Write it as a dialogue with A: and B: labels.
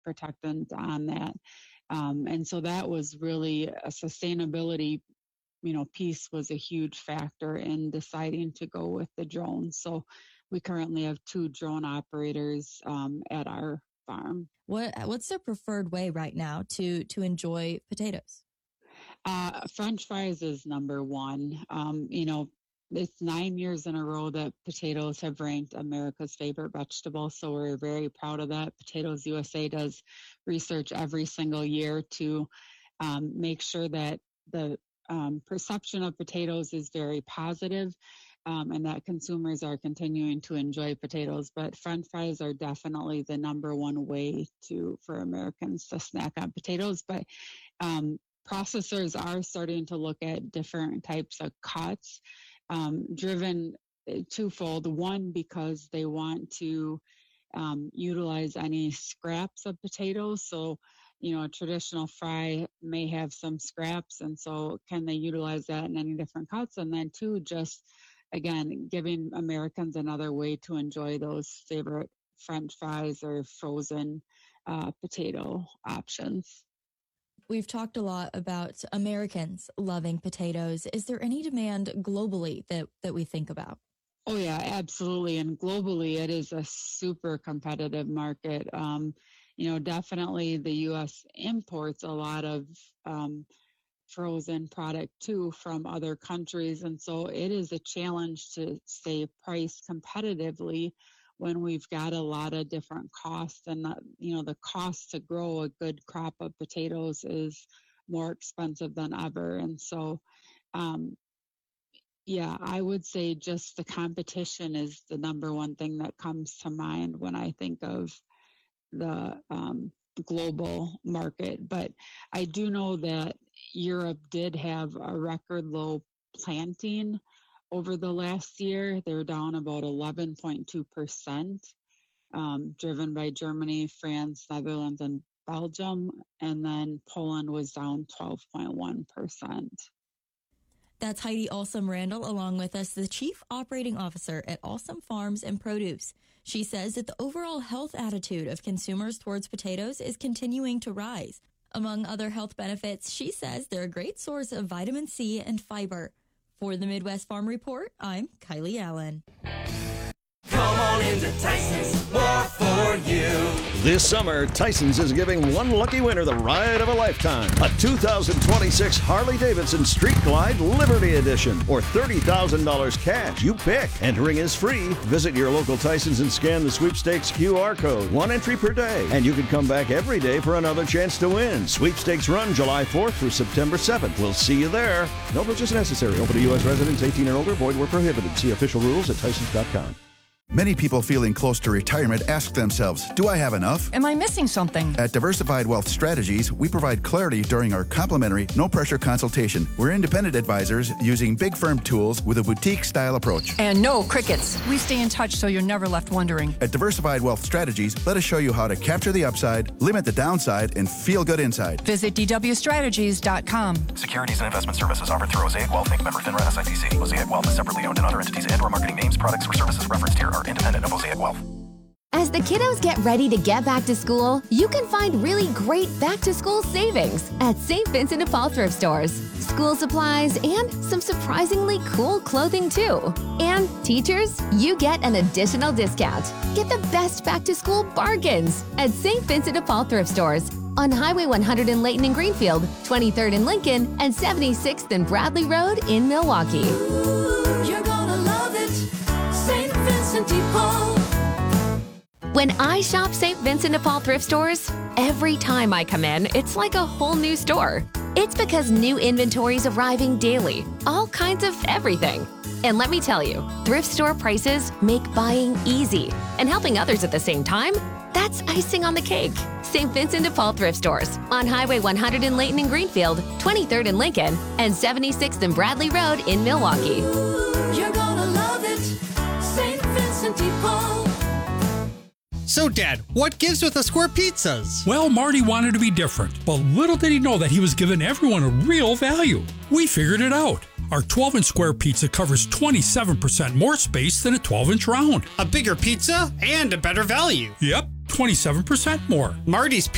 A: protectant on that. And so that was really a sustainability, piece was a huge factor in deciding to go with the drones. So we currently have 2 drone operators at our farm.
B: What's their preferred way right now to enjoy potatoes?
A: French fries is number one. It's 9 years in a row that potatoes have ranked America's favorite vegetable. So we're very proud of that. Potatoes USA does research every single year to make sure that the perception of potatoes is very positive, and that consumers are continuing to enjoy potatoes. But French fries are definitely the number one way for Americans to snack on potatoes. But processors are starting to look at different types of cuts, driven twofold. One, because they want to utilize any scraps of potatoes. So a traditional fry may have some scraps, and so can they utilize that in any different cuts? And then 2, just again, giving Americans another way to enjoy those favorite French fries or frozen potato options.
B: We've talked a lot about Americans loving potatoes. Is there any demand globally that we think about?
A: Oh, yeah, absolutely. And globally, it is a super competitive market. Definitely the U.S. imports a lot of frozen product too from other countries. And so it is a challenge to stay priced competitively when we've got a lot of different costs, and the cost to grow a good crop of potatoes is more expensive than ever. And so, I would say just the competition is the number one thing that comes to mind when I think of the global market. But I do know that Europe did have a record low planting over the last year. They're down about 11.2%, driven by Germany, France, Netherlands, and Belgium. And then Poland was down 12.1%.
B: That's Heidi Alsam Randall along with us, the Chief Operating Officer at Alsam Farms and Produce. She says that the overall health attitude of consumers towards potatoes is continuing to rise. Among other health benefits, she says they're a great source of vitamin C and fiber. For the Midwest Farm Report, I'm Kylie Allen.
C: Come on into Tyson's, more for you.
D: This summer, Tyson's is giving one lucky winner the ride of a lifetime. A 2026 Harley-Davidson Street Glide Liberty Edition or $30,000 cash. You pick. Entering is free. Visit your local Tyson's and scan the sweepstakes QR code. 1 entry per day. And you can come back every day for another chance to win. Sweepstakes run July 4th through September 7th. We'll see you there. No purchase necessary. Open to U.S. residents 18 and older. Void where prohibited. See official rules at Tysons.com.
E: Many people feeling close to retirement ask themselves, do I have enough?
F: Am I missing something?
E: At Diversified Wealth Strategies, we provide clarity during our complimentary, no-pressure consultation. We're independent advisors using big firm tools with a boutique-style approach.
F: And no crickets. We stay in touch so you're never left wondering.
E: At Diversified Wealth Strategies, let us show you how to capture the upside, limit the downside, and feel good inside.
F: Visit dwstrategies.com.
G: Securities and investment services offered through Mosaic Wealth Inc. Member FINRA SIPC. Mosaic Wealth is separately owned, and other entities and/or marketing names, products, or services referenced here are independent of Mosaic Wealth.
H: As the kiddos get ready to get back to school, you can find really great back-to-school savings at St. Vincent de Paul thrift stores. School supplies and some surprisingly cool clothing too. And teachers, you get an additional discount. Get the best back-to-school bargains at St. Vincent de Paul thrift stores on Highway 100 in Layton and Greenfield, 23rd in Lincoln, and 76th and Bradley Road in Milwaukee.
C: Ooh, you're gonna love it, St. Vincent de Paul.
H: When I shop St. Vincent de Paul thrift stores, every time I come in, it's like a whole new store. It's because new inventory is arriving daily, all kinds of everything. And let me tell you, thrift store prices make buying easy, and helping others at the same time, that's icing on the cake. St. Vincent de Paul thrift stores on Highway 100 in Layton and Greenfield, 23rd in Lincoln, and 76th and Bradley Road in Milwaukee.
C: Ooh, you're gonna love it, St. Vincent de Paul.
I: So, Dad, what gives with the square pizzas?
J: Well, Marty wanted to be different, but little did he know that he was giving everyone a real value. We figured it out. Our 12-inch square pizza covers 27% more space than a 12-inch round.
I: A bigger pizza and a better value.
J: Yep, 27% more.
I: Marty's